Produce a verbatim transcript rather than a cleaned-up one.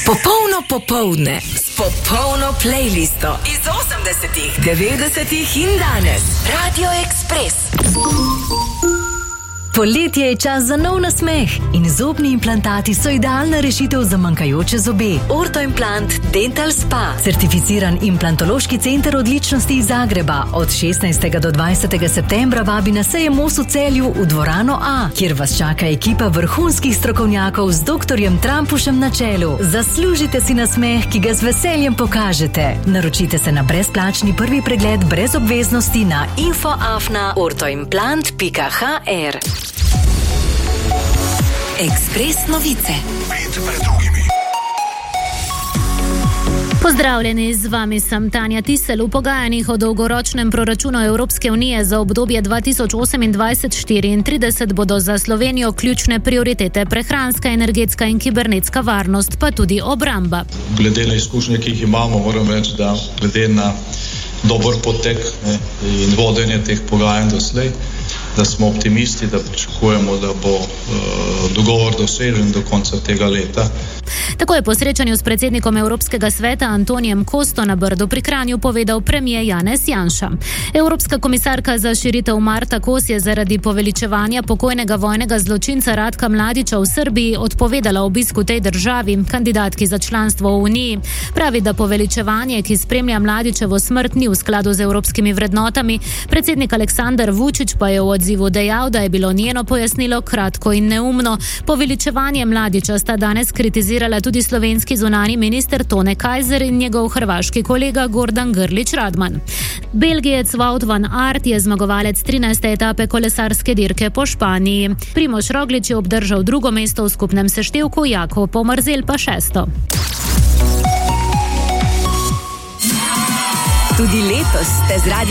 Popolno popoldne s popolno playlisto iz osemdesetih, devetdesetih in danes. Radio Express. Poletje je čas za nov nasmeh in zobni implantati so idealna rešitev za manjkajoče zobe. Ortoimplant Dental Spa, certificiran implantološki center odličnosti iz Zagreba, od šestnajstega do dvajsetega septembra vabi na sejem Mos v Celju v dvorano A, kjer vas čaka ekipa vrhunskih strokovnjakov z doktorjem Trampušem na čelu. Zaslužite si nasmeh, ki ga z veseljem pokažete. Naročite se na brezplačni prvi pregled brez obveznosti na info afna ortoimplant pika h r. Ekspres novice. Pozdravljeni, z vami sem Tanja Tisel. V pogajanjih o dolgoročnem proračunu Evropske unije za obdobje dva tisoč osemindvajset do štiriintrideset bodo za Slovenijo ključne prioritete prehranska, energetska in kibernetska varnost, pa tudi obramba. Glede na izkušnje, ki jih imamo, moram reči, da glede na dober potek ne, in vodenje teh pogajanj doslej, da smo optimisti, da pričakujemo, da bo uh, dogovor dosežen do konca tega leta. Tako je po srečanju s predsednikom Evropskega sveta Antonijem Kosto na Brdu pri Kranju povedal premier Janez Janša. Evropska komisarka za širitev Marta Kos je zaradi poveličevanja pokojnega vojnega zločinca Ratka Mladića v Srbiji odpovedala obisk v tej državi, kandidatki za članstvo v Uniji. Pravi, da poveličevanje, ki spremlja Mladićevo smrt, ni v skladu z evropskimi vrednotami. Predsednik Aleksandar Vučić pa je v odzivu dejal, da je bilo njeno pojasnilo kratko in neumno. Poveličevanje Mladića sta danes kritizirala tudi slovenski zunani minister Tone Kajzer in njegov hrvaški kolega Gordan Grlić Radman. Belgijec Wout van Aert je zmagovalec trinajste etape kolesarske dirke po Španiji. Primož Roglič je obdržal drugo mesto v skupnem seštevku, Jakob Pomrzel pa šesto. Tudi letos ste z Radio